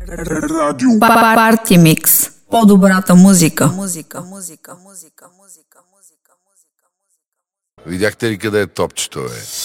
Парти микс. По-добрата музика. Видяхте ли къде е топчето, бе?